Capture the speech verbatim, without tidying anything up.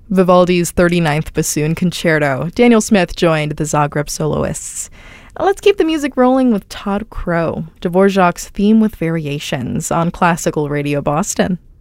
Vivaldi's thirty-ninth Bassoon Concerto. Daniel Smith joined the Zagreb soloists. Now let's keep the music rolling with Todd Crow, Dvorak's Theme with Variations on Classical Radio Boston.